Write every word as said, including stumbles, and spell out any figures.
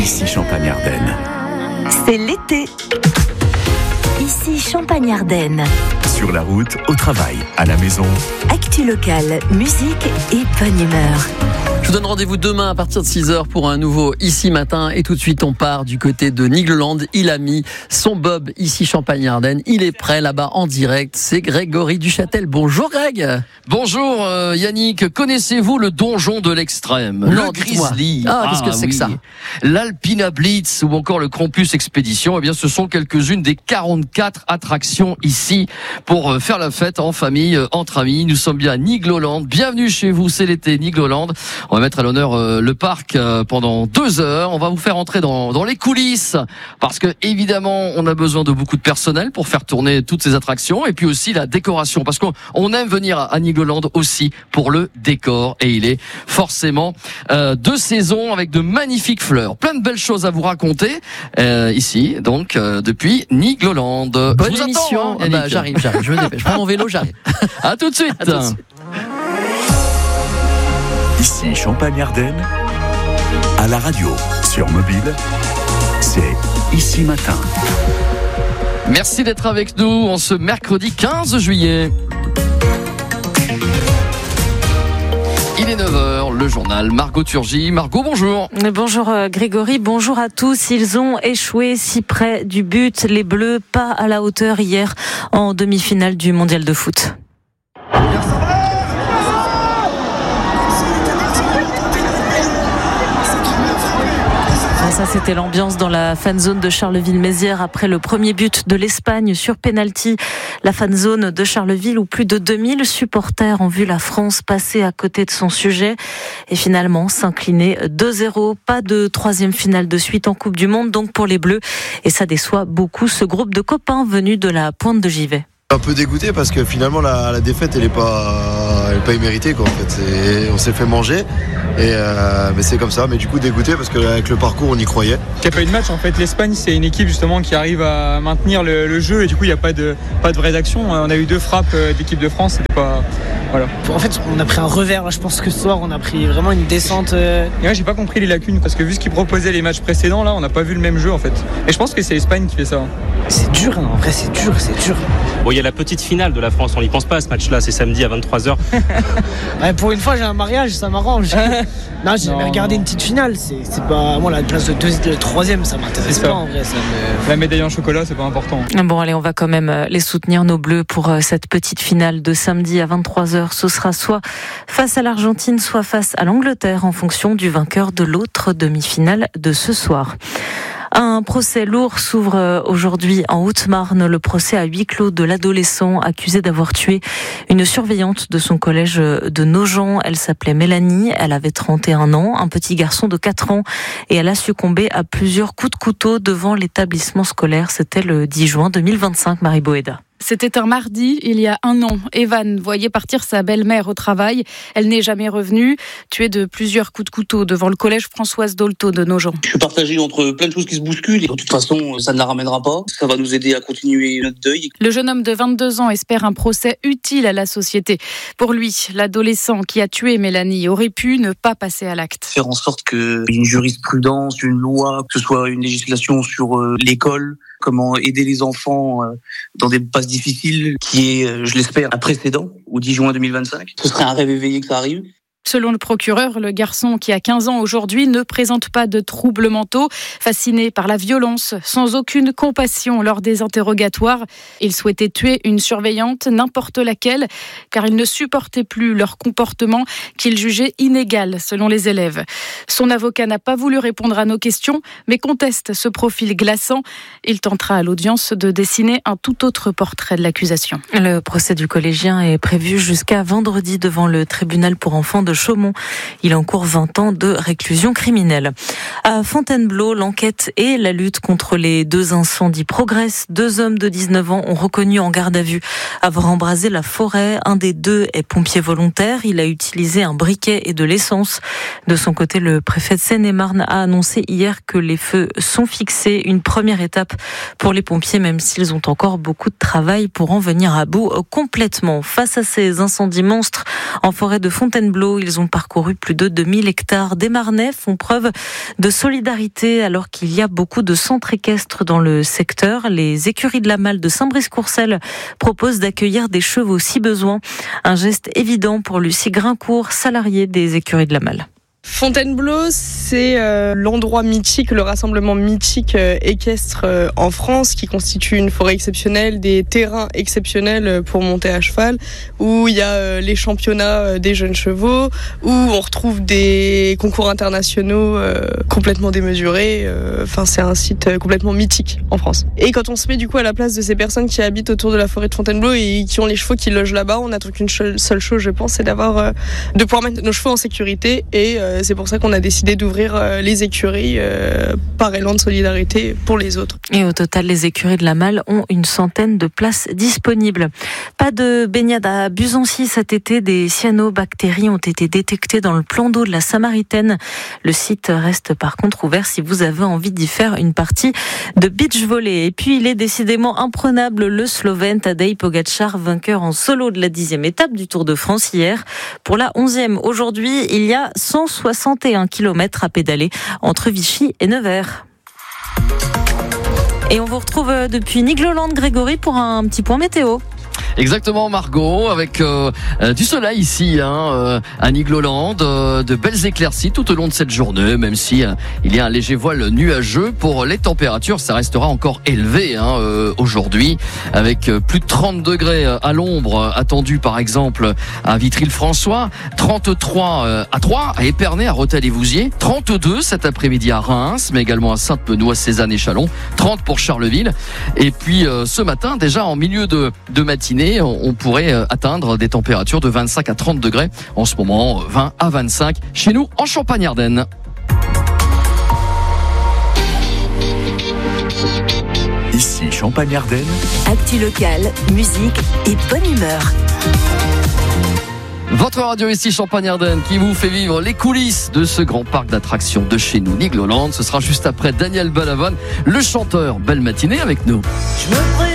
Ici Champagne-Ardenne. C'est l'été. Ici Champagne-Ardenne. Sur la route, au travail, à la maison. Actu locale, musique et bonne humeur. Je vous donne rendez-vous demain à partir de six heures pour un nouveau Ici Matin. Et tout de suite, on part du côté de Nigloland. Il a mis son bob ici Champagne-Ardenne. Il est prêt là-bas en direct. C'est Grégory Duchâtel. Bonjour Greg. Bonjour euh, Yannick. Connaissez-vous le donjon de l'extrême? Non, Le dites-moi. Grizzly. Ah, qu'est-ce que c'est que ça? L'Alpina Blitz ou encore le Campus Expédition. Eh bien, ce sont quelques-unes des quarante-quatre attractions ici pour faire la fête en famille, entre amis. Nous sommes bien à Nigloland. Bienvenue chez vous, c'est l'été Nigloland. On va mettre à l'honneur euh, le parc euh, pendant deux heures. On va vous faire entrer dans, dans les coulisses parce que évidemment, on a besoin de beaucoup de personnel pour faire tourner toutes ces attractions et puis aussi la décoration parce qu'on on aime venir à, à Nigloland aussi pour le décor et il est forcément euh, de saison avec de magnifiques fleurs. Plein de belles choses à vous raconter euh, ici, donc euh, depuis Nigloland. Bonne Je vous émission. attends, hein, Ah bah, Yannick. j'arrive, j'arrive. Je me dépêche. Je prends mon vélo, j'arrive. À tout de suite. À tout de suite. Ici Champagne-Ardenne. À la radio, sur mobile, c'est Ici Matin. Merci d'être avec nous en ce mercredi quinze juillet. Il est neuf heures, le journal Margot Turgy. Margot, bonjour. Bonjour euh, Grégory, bonjour à tous. Ils ont échoué si près du but. Les Bleus, pas à la hauteur hier en demi-finale du mondial de foot. Ça, c'était l'ambiance dans la fanzone de Charleville-Mézières après le premier but de l'Espagne sur penalty. La fanzone de Charleville où plus de deux mille supporters ont vu la France passer à côté de son sujet et finalement s'incliner deux zéro. Pas de troisième finale de suite en Coupe du Monde donc pour les Bleus et ça déçoit beaucoup ce groupe de copains venus de la Pointe de Givet. Un peu dégoûté parce que finalement la, la défaite elle est pas, elle est pas imméritée quoi en fait. C'est, on s'est fait manger et euh, mais c'est comme ça. Mais du coup dégoûté parce qu'avec le parcours on y croyait. Il n'y a pas eu de match en fait. L'Espagne c'est une équipe justement qui arrive à maintenir le, le jeu et du coup il n'y a pas de pas de vraies actions. On a eu deux frappes d'équipe de France. C'était pas voilà. En fait on a pris un revers. Je pense que ce soir on a pris vraiment une descente. Et moi j'ai pas compris les lacunes parce que vu ce qu'ils proposaient les matchs précédents là on n'a pas vu le même jeu en fait. Et je pense que c'est l'Espagne qui fait ça. C'est dur hein. En vrai c'est dur c'est dur. Bon, il y a la petite finale de la France, on n'y pense pas à ce match-là, c'est samedi à vingt-trois heures. Ouais, pour une fois, j'ai un mariage, ça m'arrange. Non, j'ai jamais regardé une petite finale, c'est, c'est pas. Moi, la place de, deux, de troisième, ça m'intéresse pas en vrai. Ça me... La médaille en chocolat, c'est pas important. Bon, allez, on va quand même les soutenir, nos Bleus, pour cette petite finale de samedi à vingt-trois heures. Ce sera soit face à l'Argentine, soit face à l'Angleterre, en fonction du vainqueur de l'autre demi-finale de ce soir. Un procès lourd s'ouvre aujourd'hui en Haute-Marne, le procès à huis clos de l'adolescent accusé d'avoir tué une surveillante de son collège de Nogent. Elle s'appelait Mélanie, elle avait trente et un ans, un petit garçon de quatre ans et elle a succombé à plusieurs coups de couteau devant l'établissement scolaire. C'était le dix juin deux mille vingt-cinq, Marie Boéda. C'était un mardi, il y a un an. Evan voyait partir sa belle-mère au travail. Elle n'est jamais revenue, tuée de plusieurs coups de couteau devant le collège Françoise Dolto de Nogent. Je suis partagé entre plein de choses qui se bousculent. Et de toute façon, ça ne la ramènera pas. Ça va nous aider à continuer notre deuil. Le jeune homme de vingt-deux ans espère un procès utile à la société. Pour lui, l'adolescent qui a tué Mélanie aurait pu ne pas passer à l'acte. Faire en sorte qu'il y ait une jurisprudence, une loi, que ce soit une législation sur euh, l'école, comment aider les enfants euh, dans des passes difficiles, qui est, euh, je l'espère, un précédent au dix juin deux mille vingt-cinq. Ce serait un rêve éveillé que ça arrive. Selon le procureur, le garçon qui a quinze ans aujourd'hui ne présente pas de troubles mentaux, fasciné par la violence, sans aucune compassion lors des interrogatoires. Il souhaitait tuer une surveillante, n'importe laquelle, car il ne supportait plus leur comportement qu'il jugeait inégal selon les élèves. Son avocat n'a pas voulu répondre à nos questions, mais conteste ce profil glaçant. Il tentera à l'audience de dessiner un tout autre portrait de l'accusation. Le procès du collégien est prévu jusqu'à vendredi devant le tribunal pour enfants de Chaumont. Il encourt vingt ans de réclusion criminelle. À Fontainebleau, l'enquête et la lutte contre les deux incendies progressent. Deux hommes de dix-neuf ans ont reconnu en garde à vue avoir embrasé la forêt. Un des deux est pompier volontaire. Il a utilisé un briquet et de l'essence. De son côté, le préfet de Seine-et-Marne a annoncé hier que les feux sont fixés. Une première étape pour les pompiers, même s'ils ont encore beaucoup de travail pour en venir à bout complètement. Face à ces incendies monstres en forêt de Fontainebleau, Ils ont parcouru plus de deux mille hectares. Des Marnais font preuve de solidarité alors qu'il y a beaucoup de centres équestres dans le secteur. Les écuries de la Malle de Saint-Brice-Courcelles proposent d'accueillir des chevaux si besoin. Un geste évident pour Lucie Grincourt, salariée des écuries de la Malle. Fontainebleau, c'est euh, l'endroit mythique, le rassemblement mythique euh, équestre euh, en France, qui constitue une forêt exceptionnelle, des terrains exceptionnels pour monter à cheval, où il y a euh, les championnats euh, des jeunes chevaux, où on retrouve des concours internationaux euh, complètement démesurés. Enfin, euh, c'est un site euh, complètement mythique en France. Et quand on se met du coup à la place de ces personnes qui habitent autour de la forêt de Fontainebleau et qui ont les chevaux qui logent là-bas, on n'attend qu'une seule chose, je pense, c'est d'avoir euh, de pouvoir mettre nos chevaux en sécurité. Et euh, c'est pour ça qu'on a décidé d'ouvrir les écuries par élan de solidarité pour les autres. Et au total, les écuries de la Malle ont une centaine de places disponibles. Pas de baignade à Buzancy cet été. Des cyanobactéries ont été détectées dans le plan d'eau de la Samaritaine. Le site reste par contre ouvert si vous avez envie d'y faire une partie de beach volley. Et puis, il est décidément imprenable. Le Slovène Tadej Pogačar, vainqueur en solo de la dixième étape du Tour de France hier. Pour la onzième aujourd'hui, il y a cent soixante et un kilomètres à pédaler entre Vichy et Nevers. Et on vous retrouve depuis Nigloland, Grégory, pour un petit point météo. Exactement, Margot, avec euh, euh, du soleil ici hein, euh, à Nigloland, euh, de belles éclaircies tout au long de cette journée, même si euh, il y a un léger voile nuageux. Pour les températures, ça restera encore élevé hein, euh, aujourd'hui, avec euh, plus de trente degrés à l'ombre euh, attendus par exemple à Vitry-le-François, trente-trois euh, à Troyes, à Épernay, à Rethel-et-Vouziers, trente-deux cet après-midi à Reims, mais également à Sainte-Benoît, Cézanne et Chalon, trente pour Charleville. Et puis euh, ce matin, déjà en milieu de, de matinée, on pourrait atteindre des températures de vingt-cinq à trente degrés. En ce moment, vingt à vingt-cinq chez nous en Champagne-Ardenne. Ici Champagne-Ardenne. Actu locale, musique et bonne humeur. Votre radio ici Champagne-Ardenne qui vous fait vivre les coulisses de ce grand parc d'attractions de chez nous, Nigloland. Ce sera juste après Daniel Balavoine, le chanteur. Belle matinée avec nous.